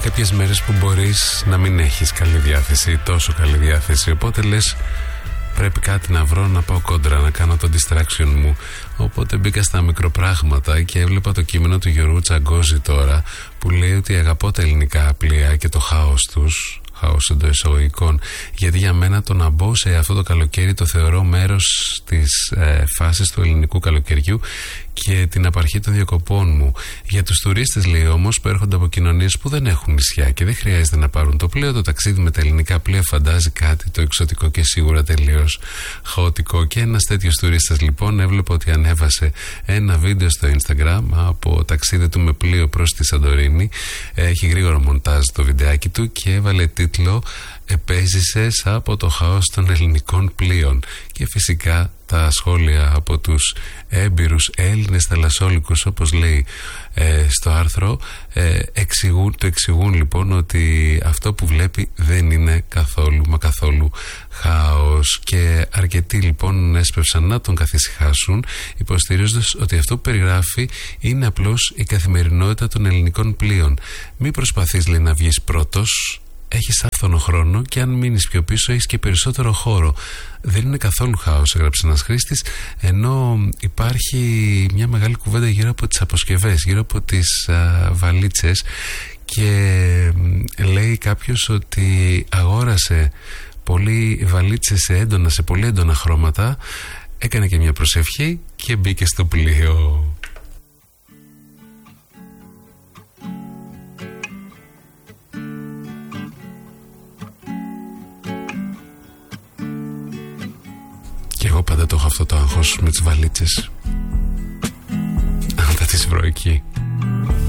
κάποιες μέρες που μπορείς να μην έχεις καλή διάθεση, τόσο καλή διάθεση, οπότε λες πρέπει κάτι να βρω, να πάω κόντρα, να κάνω το distraction μου. Οπότε μπήκα στα μικροπράγματα και έβλεπα το κείμενο του Γιώργου Τσαγκόζη τώρα, που λέει ότι αγαπώ τα ελληνικά πλοία και το χάος τους, χάος εντός εισαγωγικών, γιατί για μένα το να μπω σε αυτό το καλοκαίρι το θεωρώ μέρος της φάσης του ελληνικού καλοκαιριού και την απαρχή των διακοπών μου. Για τους τουρίστες, λέει όμως, που έρχονται από κοινωνίες που δεν έχουν νησιά και δεν χρειάζεται να πάρουν το πλοίο, το ταξίδι με τα ελληνικά πλοία φαντάζει κάτι το εξωτικό και σίγουρα τελείως χαοτικό. Και ένας τέτοιος τουρίστας λοιπόν έβλεπε ότι ανέβασε ένα βίντεο στο Instagram από ταξίδι του με πλοίο προς τη Σαντορίνη. Έχει γρήγορο μοντάζ το βιντεάκι του και έβαλε τίτλο «Επέζησες από το χάος των ελληνικών πλοίων». Και φυσικά τα σχόλια από τους έμπειρους Έλληνες θαλασσόλικους, όπως λέει στο άρθρο, το εξηγούν λοιπόν ότι αυτό που βλέπει δεν είναι καθόλου μα καθόλου χάος. Και αρκετοί λοιπόν έσπευσαν να τον καθησυχάσουν, υποστηρίζοντας ότι αυτό που περιγράφει είναι απλώς η καθημερινότητα των ελληνικών πλοίων. Μην προσπαθείς, λέει, να βγεις πρώτος. Έχεις άφθονο χρόνο και αν μείνεις πιο πίσω έχεις και περισσότερο χώρο. Δεν είναι καθόλου χάος, έγραψε ένας χρήστης, ενώ υπάρχει μια μεγάλη κουβέντα γύρω από τις αποσκευές, γύρω από τις βαλίτσες, και λέει κάποιος ότι αγόρασε πολύ βαλίτσες σε πολύ έντονα χρώματα, έκανε και μια προσευχή και μπήκε στο πλοίο. Και εγώ πάντα το έχω αυτό το άγχος με τις βαλίτσες. Αν θα τις βρω εκεί.